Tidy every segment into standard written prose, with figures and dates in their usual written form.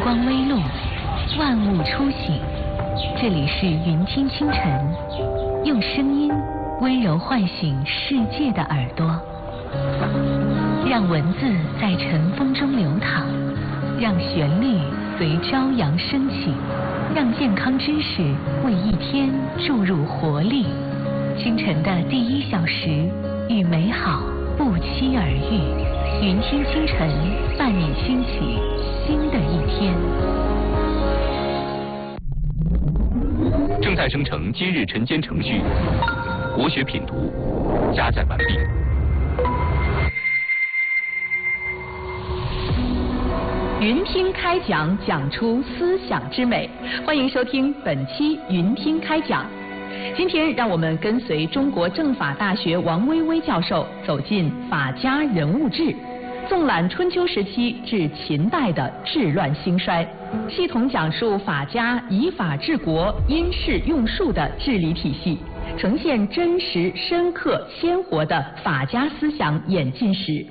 光微露，万物初醒。这里是云听清晨，用声音温柔唤醒世界的耳朵，让文字在晨风中流淌，让旋律随朝阳升起，让健康知识为一天注入活力。清晨的第1小时，与美好不期而遇。云听清晨，伴你兴起新的一天。 正在生成今日晨间程序，国学品读加载完毕。 云听开讲，讲出思想之美。欢迎收听本期云听开讲。今天让我们跟随中国政法大学王薇薇教授走进法家人物志，纵览春秋时期至秦代的治乱兴衰，系统讲述法家以法治国、因势用术的治理体系，呈现真实、深刻、鲜活的法家思想演进史。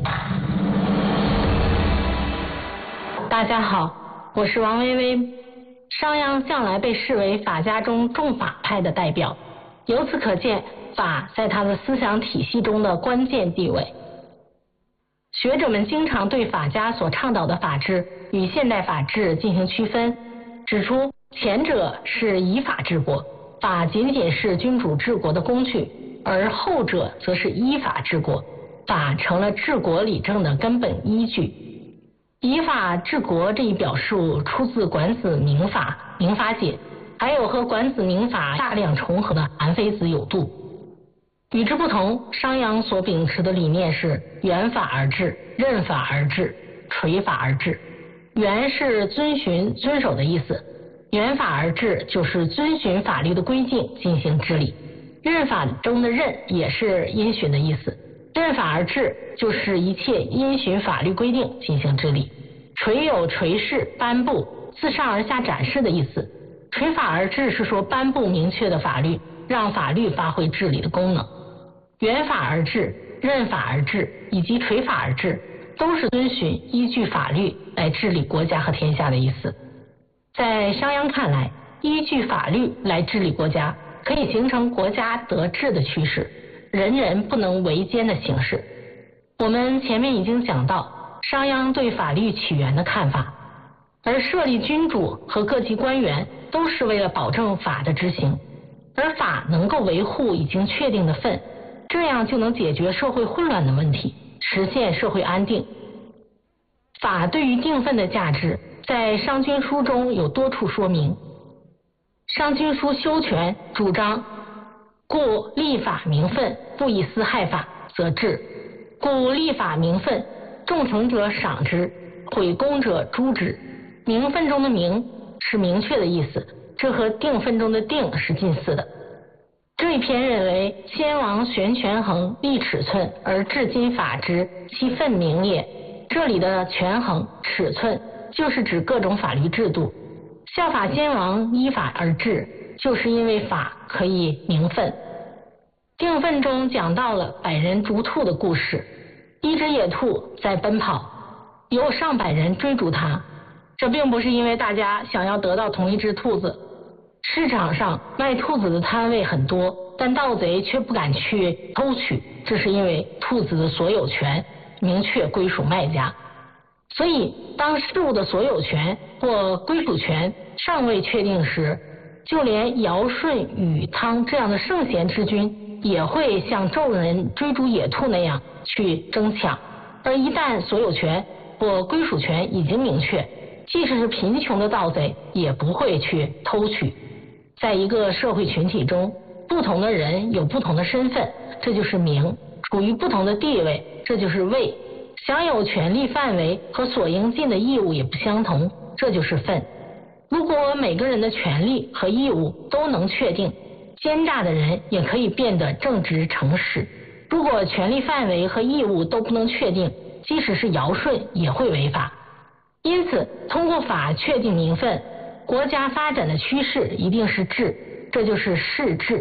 大家好，我是王薇薇。商鞅向来被视为法家中重法派的代表，由此可见法在他的思想体系中的关键地位。学者们经常对法家所倡导的法治与现代法治进行区分，指出前者是以法治国，法仅仅是君主治国的工具，而后者则是依法治国，法成了治国理政的根本依据。以法治国这一表述出自《管子民法》《民法解》，还有和《管子民法》大量重合的《韩非子有度》。与之不同，商鞅所秉持的理念是原法而治、任法而治、垂法而治。原是遵循、遵守的意思，原法而治就是遵循法律的规定进行治理。任法中的任也是因循的意思，任法而治就是一切因循法律规定进行治理。垂有垂示、颁布、自上而下展示的意思。垂法而治是说颁布明确的法律，让法律发挥治理的功能。原法而治、任法而治以及垂法而治，都是遵循依据法律来治理国家和天下的意思。在商鞅看来，依据法律来治理国家，可以形成国家得治的趋势，人人不能违奸的形式。我们前面已经讲到商鞅对法律起源的看法，而设立君主和各级官员都是为了保证法的执行，而法能够维护已经确定的分，这样就能解决社会混乱的问题，实现社会安定。法对于定分的价值，在《商君书》中有多处说明。《商君书·修权》主张：故立法明分，不以私害法，则治。故立法明分，重成者赏之，毁公者诛之。明分中的明是明确的意思，这和定分中的定是近似的。这一篇认为，先王悬权衡，立尺寸，而治今法之，其分明也。这里的权衡、尺寸就是指各种法律制度。效法先王依法而治，就是因为法可以明分。定分中讲到了百人逐兔的故事，一只野兔在奔跑，有上百人追逐它。这并不是因为大家想要得到同一只兔子，市场上卖兔子的摊位很多，但盗贼却不敢去偷取，这是因为兔子的所有权明确归属卖家。所以当事物的所有权或归属权尚未确定时，就连尧舜禹汤这样的圣贤之君也会像纣人追逐野兔那样去争抢。而一旦所有权或归属权已经明确，即使是贫穷的盗贼也不会去偷取。在一个社会群体中，不同的人有不同的身份，这就是名；处于不同的地位，这就是位；享有权利范围和所应尽的义务也不相同，这就是分。如果每个人的权利和义务都能确定，奸诈的人也可以变得正直诚实；如果权利范围和义务都不能确定，即使是尧舜也会违法。因此，通过法确定名分，国家发展的趋势一定是治，这就是世治。